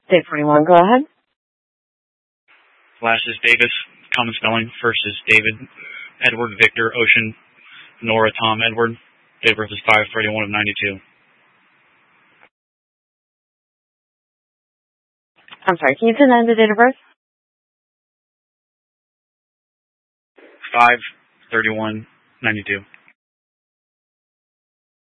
Date 41, go ahead. Last is Davis, common spelling. First is David, Edward, Victor, Ocean, Nora, Tom, Edward. Date of birth is 5/31 of 92. I'm sorry, can you say that in the date of birth? 5/31/92.